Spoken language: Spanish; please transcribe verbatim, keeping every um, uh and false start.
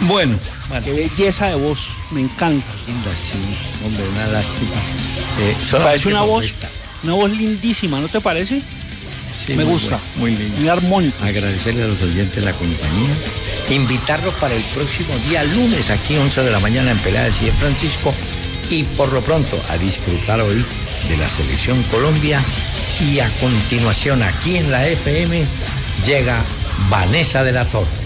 Bueno, bueno. Qué belleza de voz, me encanta. Linda, sí, hombre, una lástima. Eh, parece una voz, esta. una voz lindísima, ¿no te parece? Sí, me muy gusta. Bueno, muy lindo. Muy armónico. Agradecerle a los oyentes la compañía. Invitarlos para el próximo día lunes, aquí once de la mañana en Pelea de San Francisco. Y por lo pronto, a disfrutar hoy de la Selección Colombia. Y a continuación, aquí en la F M, llega Vanessa de la Torre.